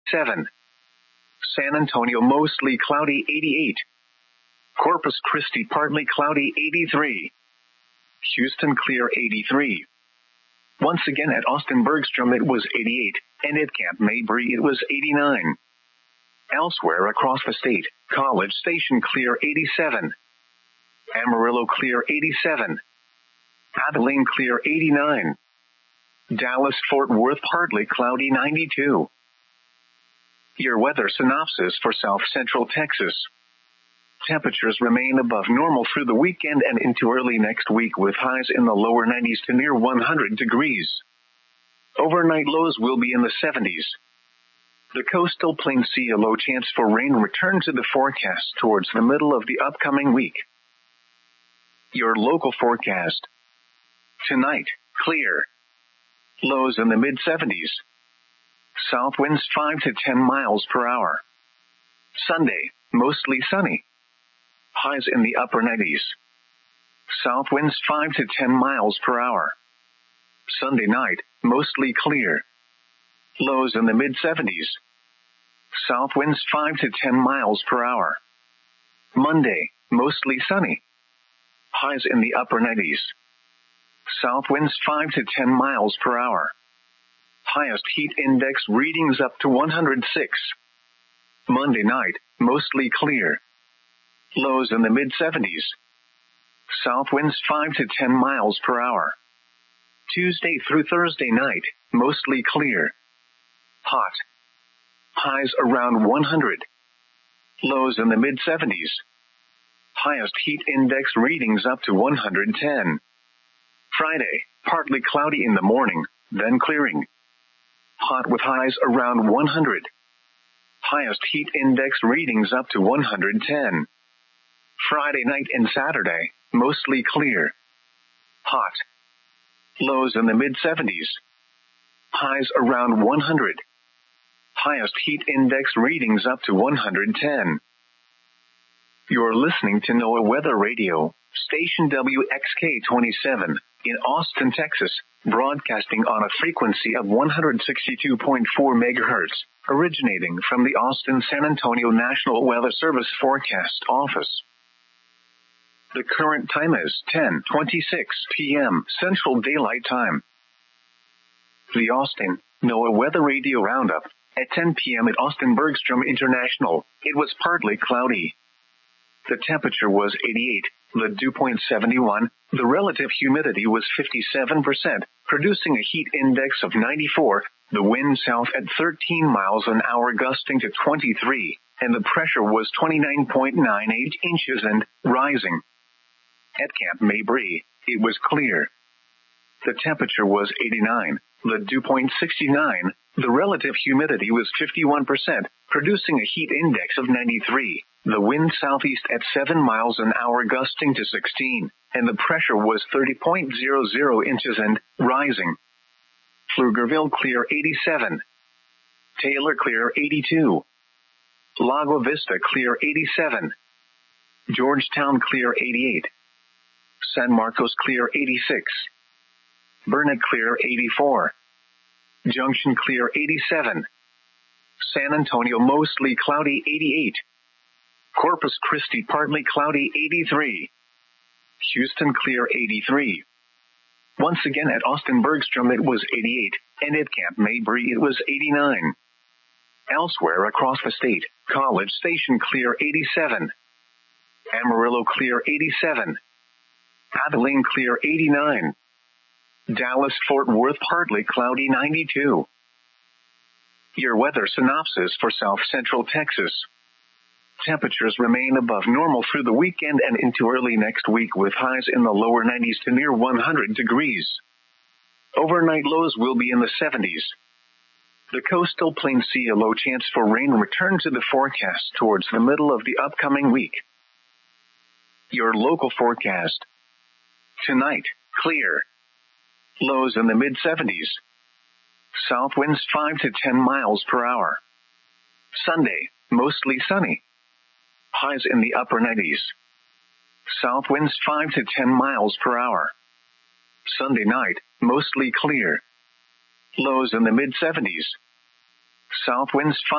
87. San Antonio mostly cloudy 88. Corpus Christi partly cloudy 83. Houston clear 83. Once again at Austin Bergstrom it was 88, and at Camp Mabry it was 89. Elsewhere across the state, College Station clear 87. Amarillo clear 87. Abilene clear 89. Dallas-Fort Worth partly cloudy 92. Your weather synopsis for South Central Texas. Temperatures remain above normal through the weekend and into early next week with highs in the lower 90s to near 100 degrees. Overnight lows will be in the 70s. The coastal plains see a low chance for rain return to the forecast towards the middle of the upcoming week. Your local forecast. Tonight, clear. Lows in the mid-70s. South winds 5 to 10 miles per hour. Sunday, mostly sunny. Highs in the upper 90s. South winds 5 to 10 miles per hour. Sunday night, mostly clear. Lows in the mid-70s. South winds 5 to 10 miles per hour. Monday, mostly sunny. Highs in the upper 90s. South winds 5 to 10 miles per hour. Highest heat index readings up to 106. Monday night, mostly clear. Lows in the mid-70s. South winds 5 to 10 miles per hour. Tuesday through Thursday night, mostly clear. Hot. Highs around 100. Lows in the mid-70s. Highest heat index readings up to 110. Friday, partly cloudy in the morning, then clearing. Hot with highs around 100. Highest heat index readings up to 110. Friday night and Saturday, mostly clear. Hot. Lows in the mid-70s. Highs around 100. Highest heat index readings up to 110. You're listening to NOAA Weather Radio, station WXK-27, in Austin, Texas, broadcasting on a frequency of 162.4 megahertz, originating from the Austin-San Antonio National Weather Service Forecast Office. The current time is 10:26 p.m. Central Daylight Time. The Austin NOAA Weather Radio Roundup. At 10 p.m. at Austin Bergstrom International, it was partly cloudy. The temperature was 88, the dew point 71, the relative humidity was 57%, producing a heat index of 94, the wind south at 13 miles an hour gusting to 23, and the pressure was 29.98 inches and rising. At Camp Mabry, it was clear. The temperature was 89, the dew point 69, the relative humidity was 51%, producing a heat index of 93, the wind southeast at 7 miles an hour gusting to 16, and the pressure was 30.00 inches and rising. Pflugerville clear 87. Taylor clear 82. Lago Vista clear 87. Georgetown clear 88. San Marcos clear 86. Burnet clear 84. Junction clear 87. San Antonio mostly cloudy 88. Corpus Christi partly cloudy 83. Houston clear 83. Once again at Austin Bergstrom it was 88, and at Camp Mabry it was 89. Elsewhere across the state, College Station clear 87. Amarillo clear 87. Abilene clear 89. Dallas-Fort Worth partly cloudy 92. Your weather synopsis for South Central Texas. Temperatures remain above normal through the weekend and into early next week with highs in the lower 90s to near 100 degrees. Overnight lows will be in the 70s. The coastal plains see a low chance for rain return to the forecast towards the middle of the upcoming week. Your local forecast. Tonight, clear. Lows in the mid-70s. South winds 5 to 10 miles per hour. Sunday, mostly sunny. Highs in the upper 90s. South winds 5 to 10 miles per hour. Sunday night, mostly clear. Lows in the mid-70s. South winds 5